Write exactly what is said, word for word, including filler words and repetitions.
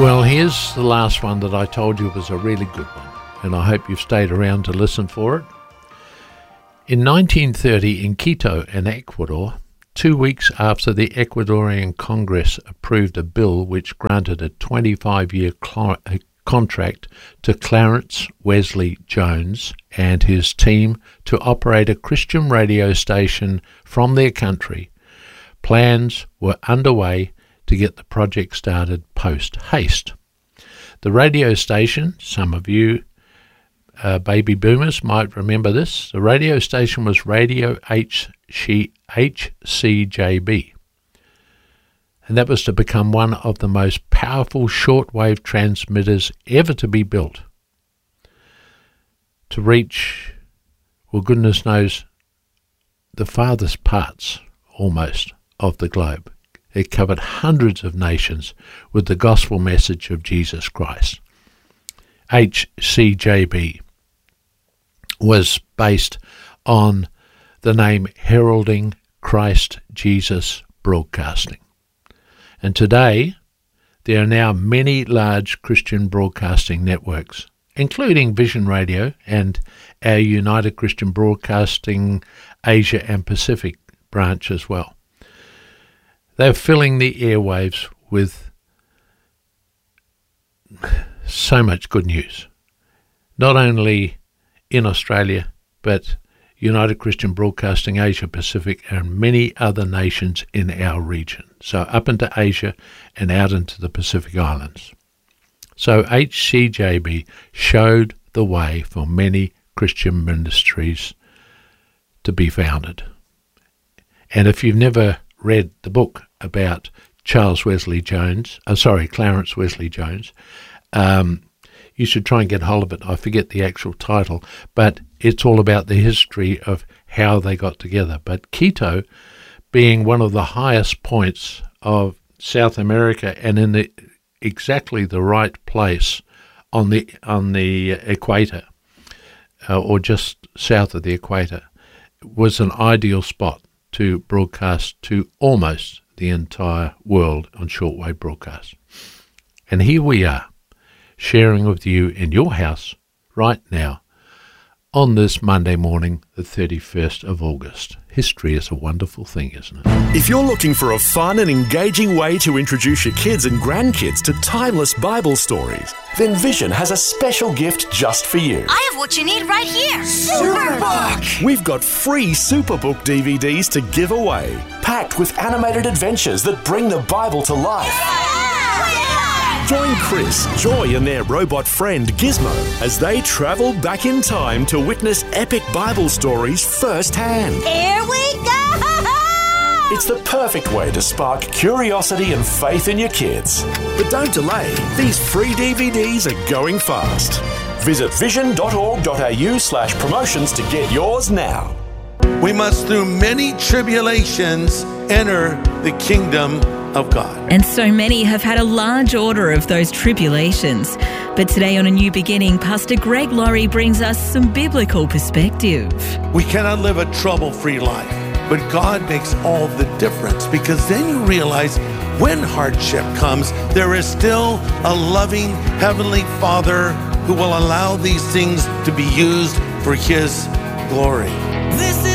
Well, here's the last one that I told you was a really good one, and I hope you've stayed around to listen for it. In nineteen thirty, in Quito, in Ecuador, two weeks after the Ecuadorian Congress approved a bill which granted a twenty-five-year cl- contract to Clarence Wesley Jones and his team to operate a Christian radio station from their country, plans were underway to get the project started post-haste. The radio station, some of you uh, baby boomers might remember this, the radio station was Radio H C J B, and that was to become one of the most powerful shortwave transmitters ever to be built, to reach, well, goodness knows, the farthest parts, almost, of the globe. It covered hundreds of nations with the gospel message of Jesus Christ. H C J B was based on the name Heralding Christ Jesus Broadcasting. And today, there are now many large Christian broadcasting networks, including Vision Radio and our United Christian Broadcasting Asia and Pacific branch as well. They're filling the airwaves with so much good news, not only in Australia, but United Christian Broadcasting Asia Pacific and many other nations in our region. So up into Asia and out into the Pacific Islands. So H C J B showed the way for many Christian ministries to be founded. And if you've never read the book about Charles Wesley Jones, uh, sorry, Clarence Wesley Jones, um, you should try and get hold of it. I forget the actual title, but it's all about the history of how they got together. But Quito, being one of the highest points of South America and in the exactly the right place on the on the equator, uh, or just south of the equator, was an ideal spot to broadcast to almost the entire world on shortwave broadcast. And here we are, sharing with you in your house right now on this Monday morning, the thirty-first of August. History is a wonderful thing, isn't it? If you're looking for a fun and engaging way to introduce your kids and grandkids to timeless Bible stories, then Vision has a special gift just for you. I have what you need right here. Superbook! We've got free Superbook D V Ds to give away, packed with animated adventures that bring the Bible to life. Yeah! Join Chris, Joy and their robot friend Gizmo as they travel back in time to witness epic Bible stories firsthand. Here we go! It's the perfect way to spark curiosity and faith in your kids. But don't delay, these free D V Ds are going fast. Visit vision.org.au slash promotions to get yours now. We must through many tribulations enter the kingdom of God. And so many have had a large order of those tribulations. But today on A New Beginning, Pastor Greg Laurie brings us some biblical perspective. We cannot live a trouble-free life, but God makes all the difference, because then you realize when hardship comes, there is still a loving Heavenly Father who will allow these things to be used for His glory. This is